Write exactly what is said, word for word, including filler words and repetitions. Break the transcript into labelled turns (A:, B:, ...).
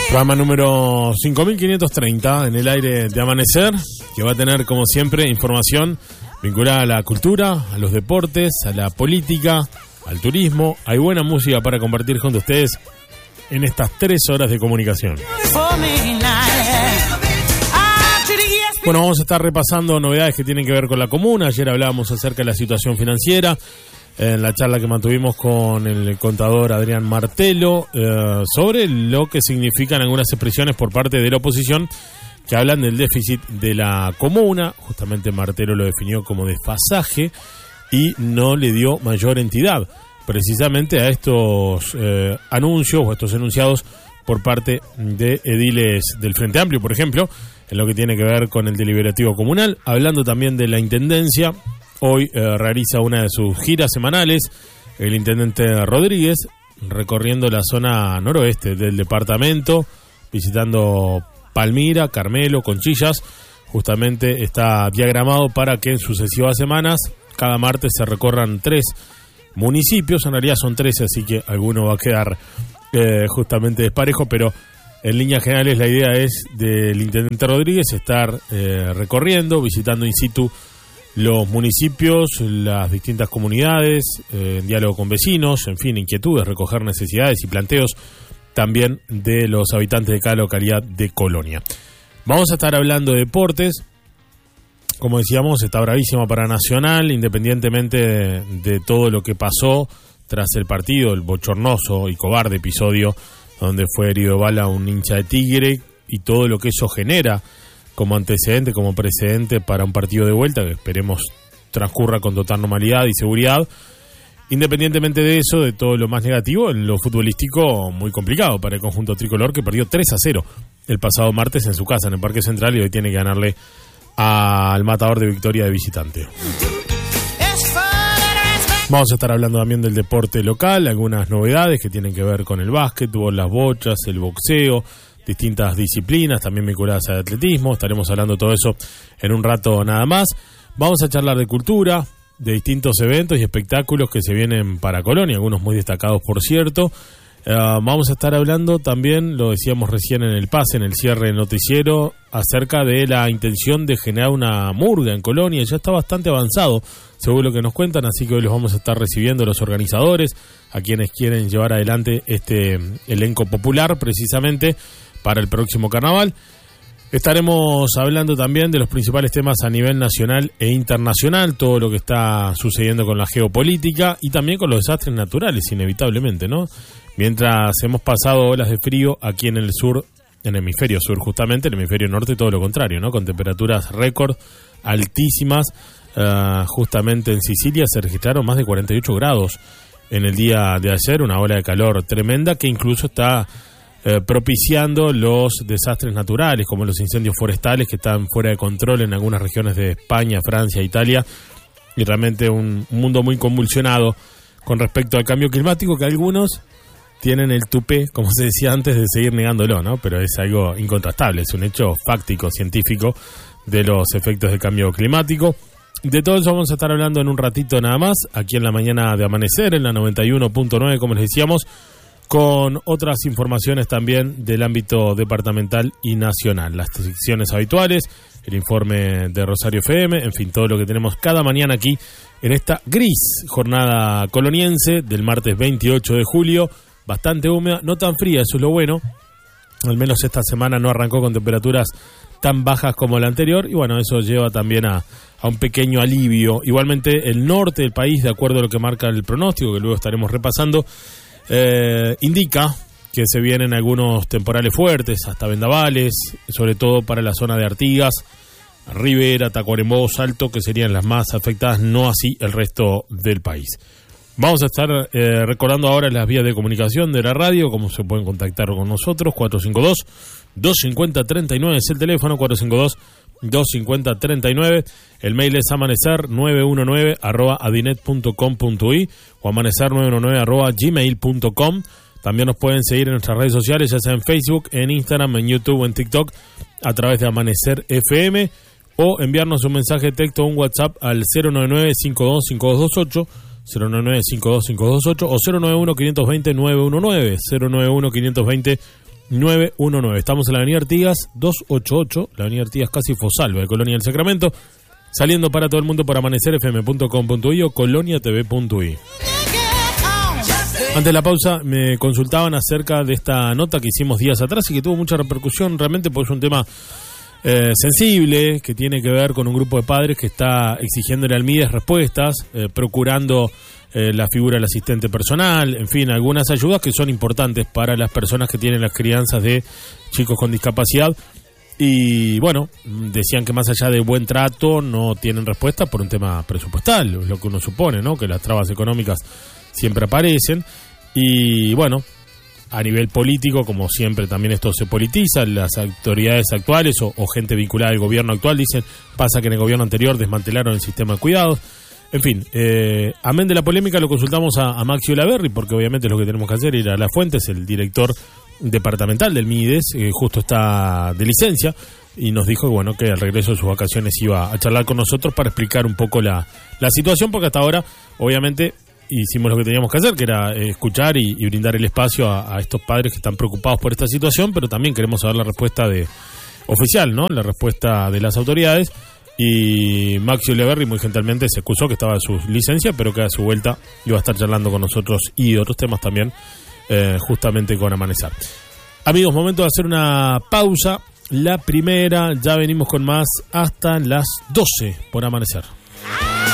A: Programa número cinco mil quinientos treinta en el aire de Amanecer, que va a tener, como siempre, información vinculada a la cultura, a los deportes, a la política, al turismo. Hay buena música para compartir junto a ustedes en estas tres horas de comunicación. Bueno, vamos a estar repasando novedades que tienen que ver con la comuna. Ayer hablábamos acerca de la situación financiera, en la charla que mantuvimos con el contador Adrián Martelo, eh, sobre lo que significan algunas expresiones por parte de la oposición que hablan del déficit de la comuna. Justamente Martelo lo definió como desfasaje y no le dio mayor entidad precisamente a estos eh, anuncios o estos enunciados por parte de ediles del Frente Amplio, por ejemplo, en lo que tiene que ver con el deliberativo comunal. Hablando también de la Intendencia, hoy eh, realiza una de sus giras semanales el intendente Rodríguez, recorriendo la zona noroeste del departamento, visitando Palmira, Carmelo, Conchillas. Justamente está diagramado para que en sucesivas semanas, cada martes, se recorran tres municipios. En realidad son trece, así que alguno va a quedar eh, justamente desparejo, pero en líneas generales la idea es del intendente Rodríguez estar eh, recorriendo, visitando in situ los municipios, las distintas comunidades, eh, en diálogo con vecinos, en fin, inquietudes, recoger necesidades y planteos también de los habitantes de cada localidad de Colonia. Vamos a estar hablando de deportes. Como decíamos, está bravísima para Nacional, independientemente de, de todo lo que pasó tras el partido, el bochornoso y cobarde episodio donde fue herido de bala un hincha de Tigre, y todo lo que eso genera como antecedente, como precedente para un partido de vuelta que esperemos transcurra con total normalidad y seguridad. Independientemente de eso, de todo lo más negativo, en lo futbolístico muy complicado para el conjunto tricolor, que perdió tres a cero el pasado martes en su casa, en el Parque Central, y hoy tiene que ganarle al Matador de Victoria de visitante. Vamos a estar hablando también del deporte local, algunas novedades que tienen que ver con el básquetbol, las bochas, el boxeo, distintas disciplinas también vinculadas al atletismo. Estaremos hablando de todo eso en un rato nada más. Vamos a charlar de cultura, de distintos eventos y espectáculos que se vienen para Colonia, algunos muy destacados, por cierto. Uh, vamos a estar hablando también, lo decíamos recién en el pase, en el cierre del noticiero, acerca de la intención de generar una murga en Colonia. Ya está bastante avanzado, según lo que nos cuentan, así que hoy los vamos a estar recibiendo los organizadores, a quienes quieren llevar adelante este elenco popular precisamente para el próximo carnaval. Estaremos hablando también de los principales temas a nivel nacional e internacional, todo lo que está sucediendo con la geopolítica y también con los desastres naturales, inevitablemente, ¿no? Mientras hemos pasado olas de frío aquí en el sur, en el hemisferio sur justamente, el hemisferio norte todo lo contrario, ¿no? Con temperaturas récord altísimas. Uh, justamente en Sicilia se registraron más de cuarenta y ocho grados en el día de ayer, una ola de calor tremenda que incluso está eh, propiciando los desastres naturales, como los incendios forestales que están fuera de control en algunas regiones de España, Francia, Italia, y realmente un, un mundo muy convulsionado con respecto al cambio climático, que algunos tienen el tupé, como se decía antes, de seguir negándolo, ¿no? Pero es algo incontrastable, es un hecho fáctico, científico, de los efectos del cambio climático. De todo eso vamos a estar hablando en un ratito nada más, aquí en la mañana de Amanecer, en la noventa y uno punto nueve, como les decíamos, con otras informaciones también del ámbito departamental y nacional. Las secciones habituales, el informe de Rosario F M, en fin, todo lo que tenemos cada mañana aquí en esta gris jornada coloniense del martes veintiocho de julio, bastante húmeda, no tan fría, eso es lo bueno. Al menos esta semana no arrancó con temperaturas tan bajas como la anterior, y bueno, eso lleva también a, a un pequeño alivio. Igualmente el norte del país, de acuerdo a lo que marca el pronóstico, que luego estaremos repasando, eh, indica que se vienen algunos temporales fuertes, hasta vendavales, sobre todo para la zona de Artigas, Rivera, Tacuarembó, Salto, que serían las más afectadas, no así el resto del país. Vamos a estar eh, recordando ahora las vías de comunicación de la radio, cómo se pueden contactar con nosotros. Cuatro cinco dos, dos cinco cero, tres nueve es el teléfono, cuatro cinco dos, dos cinco cero, tres nueve. El mail es amanecer nueve uno nueve arroba adinet punto com punto i o amanecer nueve uno nueve arroba gmail punto com. También nos pueden seguir en nuestras redes sociales, ya sea en Facebook, en Instagram, en YouTube o en TikTok, a través de Amanecer F M, o enviarnos un mensaje de texto o un WhatsApp al cero nueve nueve, cinco dos cinco dos dos ocho, cero nueve nueve, cinco dos cinco dos ocho o cero nueve uno, quinientos veinte, nueve uno nueve, cero nueve uno, quinientos veinte, nueve uno nueve. Estamos en la avenida Artigas doscientos ochenta y ocho, la avenida Artigas casi Fosalva, de Colonia del Sacramento, saliendo para todo el mundo por amanecer f m punto com punto i o colonia t v punto i. Antes de la pausa me consultaban acerca de esta nota que hicimos días atrás y que tuvo mucha repercusión realmente porque es un tema eh, sensible, que tiene que ver con un grupo de padres que está exigiéndole al Mides respuestas, eh, procurando eh, la figura del asistente personal, en fin, algunas ayudas que son importantes para las personas que tienen las crianzas de chicos con discapacidad. Y bueno, decían que más allá de buen trato no tienen respuesta por un tema presupuestal, es lo que uno supone, ¿no? Que las trabas económicas siempre aparecen. Y bueno, a nivel político, como siempre también esto se politiza, las autoridades actuales o, o gente vinculada al gobierno actual dicen, pasa que en el gobierno anterior desmantelaron el sistema de cuidados. En fin, eh, amén de la polémica, lo consultamos a, a Maxi Olaverri, porque obviamente lo que tenemos que hacer es ir a la fuente, es el director departamental del Mides, que justo está de licencia, y nos dijo bueno, que al regreso de sus vacaciones iba a charlar con nosotros para explicar un poco la, la situación, porque hasta ahora, obviamente, hicimos lo que teníamos que hacer, que era escuchar y, y brindar el espacio a, a estos padres que están preocupados por esta situación, pero también queremos saber la respuesta de oficial, ¿no? La respuesta de las autoridades. Y Maxi Olaverri muy gentilmente se excusó que estaba en su licencia, pero que a su vuelta iba a estar charlando con nosotros y otros temas también, eh, justamente con Amanecer. Amigos, momento de hacer una pausa. La primera, ya venimos con más hasta las doce por Amanecer.